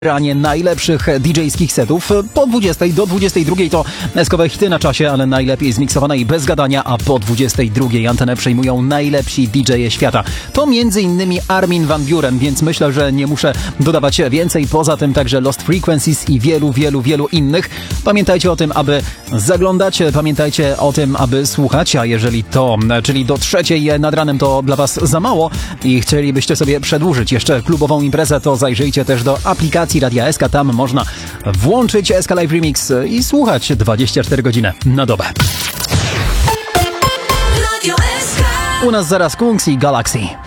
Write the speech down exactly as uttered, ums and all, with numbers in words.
Ranie najlepszych didżejskich setów. Po dwudziestej do dwudziestej drugiej to eskowe hity na czasie, ale najlepiej zmiksowane i bez gadania, a po dwudziestej drugiej antenę przejmują najlepsi didżeje świata. To między innymi Armin van Buuren, więc myślę, że nie muszę dodawać więcej. Poza tym także Lost Frequencies i wielu, wielu, wielu innych. Pamiętajcie o tym, aby zaglądać, pamiętajcie o tym, aby słuchać, a jeżeli to, czyli do trzeciej nad ranem to dla Was za mało i chcielibyście sobie przedłużyć jeszcze klubową imprezę, to zajrzyjcie też do aplikacji Radia S K, tam można włączyć S K Live Remix i słuchać dwadzieścia cztery godziny na dobę. U nas zaraz Kungs i Galaxy.